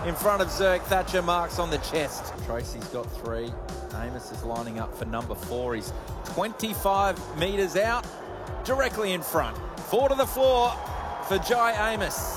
in front of Zerk. Thatcher marks on the chest. Tracy's got 3. Amos is lining up for number 4. He's 25 metres out, directly in front. 4 to the floor for Jai Amos.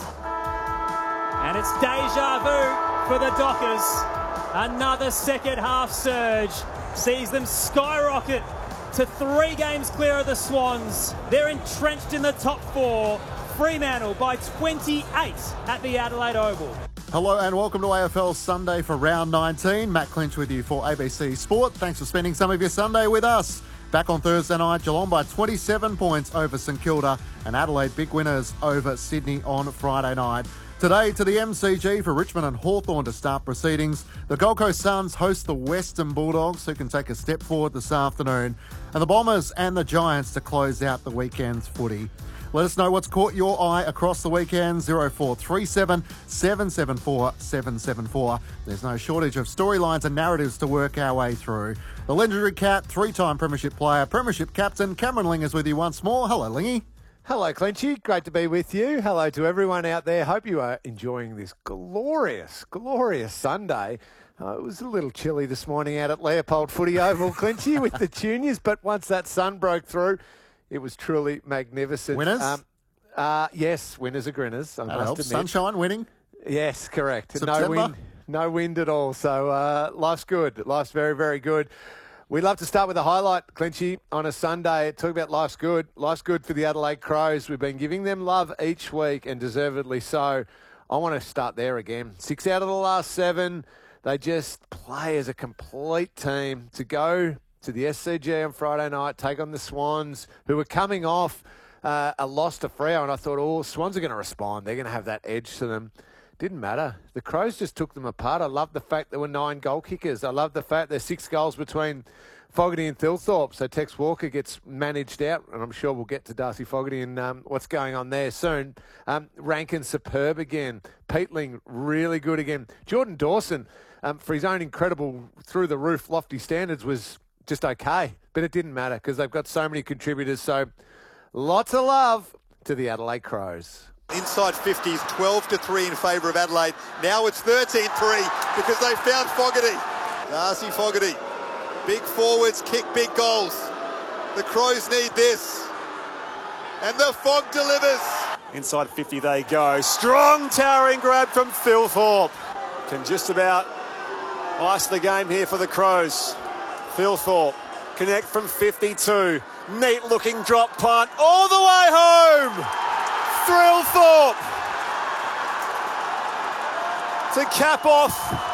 And it's deja vu for the Dockers. Another second half surge sees them skyrocket to 3 games clear of the Swans. They're entrenched in the top 4. Fremantle by 28 at the Adelaide Oval. Hello and welcome to AFL Sunday for round 19. Matt Clinch with you for ABC Sport. Thanks for spending some of your Sunday with us. Back on Thursday night, Geelong by 27 points over St Kilda and Adelaide big winners over Sydney on Friday night. Today to the MCG for Richmond and Hawthorn to start proceedings. The Gold Coast Suns host the Western Bulldogs, who can take a step forward this afternoon. And the Bombers and the Giants to close out the weekend's footy. Let us know what's caught your eye across the weekend. 0437 774 774. There's no shortage of storylines and narratives to work our way through. The legendary Cat, 3-time Premiership player, Premiership captain, Cameron Ling is with you once more. Hello, Lingy. Hello, Clinchy. Great to be with you. Hello to everyone out there. Hope you are enjoying this glorious, glorious Sunday. It was a little chilly this morning out at Leopold Footy Oval, Clinchy, with the juniors, but once that sun broke through, it was truly magnificent. Winners? Yes, winners are grinners, I must helps. admit. Sunshine winning? Yes, correct. September? No wind at all. So life's good. Life's very, very good. We'd love to start with a highlight, Clinchy, on a Sunday. Talk about life's good. Life's good for the Adelaide Crows. We've been giving them love each week, and deservedly so. I want to start there again. 6 out of the last 7. They just play as a complete team to go to the SCG on Friday night, take on the Swans, who were coming off a loss to Freo, and I thought, Swans are going to respond. They're going to have that edge to them. Didn't matter. The Crows just took them apart. I love the fact there were 9 goal kickers. I love the fact there's 6 goals between Fogarty and Thilthorpe. So Tex Walker gets managed out, and I'm sure we'll get to Darcy Fogarty and what's going on there soon. Rankin superb again. Peatling really good again. Jordan Dawson, for his own incredible through-the-roof lofty standards, was just okay. But it didn't matter because they've got so many contributors. So lots of love to the Adelaide Crows. Inside 50s, 12-3 in favour of Adelaide. Now it's 13-3 because they found Fogarty. Darcy Fogarty. Big forwards kick big goals. The Crows need this. And the Fog delivers. Inside 50 they go. Strong towering grab from Thilthorpe. Can just about ice the game here for the Crows. Thilthorpe connect from 52. Neat looking drop punt all the way home. Thilthorpe to cap off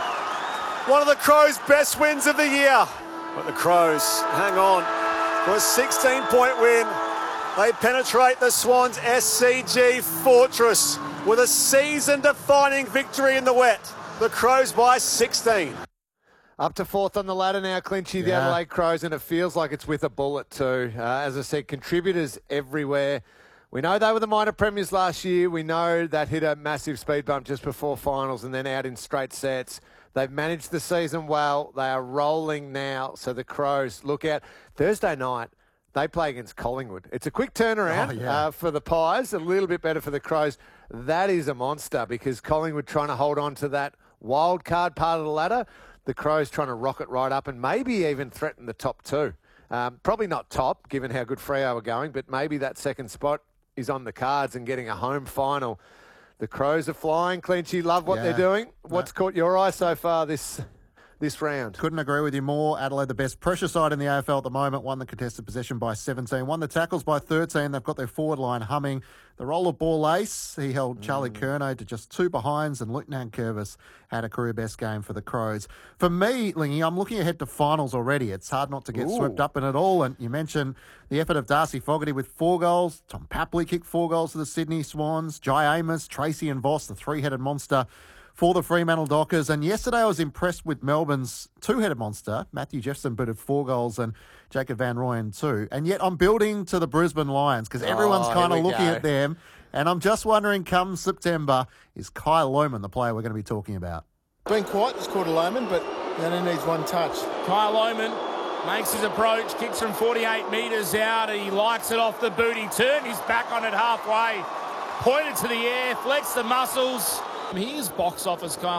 one of the Crows' best wins of the year. But the Crows hang on for a 16-point win. They penetrate the Swans' SCG fortress with a season-defining victory in the wet. The Crows by 16. Up to 4th on the ladder now, Clinchy, the Adelaide Crows, and it feels like it's with a bullet too. As I said, contributors everywhere. We know they were the minor premiers last year. We know that hit a massive speed bump just before finals and then out in straight sets. They've managed the season well. They are rolling now. So the Crows, look out. Thursday night, they play against Collingwood. It's a quick turnaround for the Pies, a little bit better for the Crows. That is a monster because Collingwood trying to hold on to that wild card part of the ladder. The Crows trying to rocket right up and maybe even threaten the top 2. Probably not top, given how good Freo are going, but maybe that second spot is on the cards and getting a home final. The Crows are flying. Clinchy, love what they're doing. What's caught your eye so far this round? Couldn't agree with you more. Adelaide, the best pressure side in the AFL at the moment, won the contested possession by 17, won the tackles by 13. They've got their forward line humming. The roller ball ace, he held Charlie Curnow to just 2 behinds, and Luke Nankervis had a career best game for the Crows. For me, Lingy, I'm looking ahead to finals already. It's hard not to get swept up in it all. And you mentioned the effort of Darcy Fogarty with 4 goals. Tom Papley kicked 4 goals for the Sydney Swans. Jai Amos, Tracy and Voss, the 3-headed monster for the Fremantle Dockers. And yesterday I was impressed with Melbourne's 2-headed monster. Matthew Jefferson booted 4 goals and Jacob Van Rooyen 2. And yet I'm building to the Brisbane Lions because everyone's kind of looking at them. And I'm just wondering, come September, is Kyle Lohmann the player we're going to be talking about? Been quiet this quarter, Lohmann, but he only needs 1 touch. Kyle Lohmann makes his approach, kicks from 48 metres out. He likes it off the boot. He turned his back on it halfway, pointed to the air, flexed the muscles. Here's box office Kyle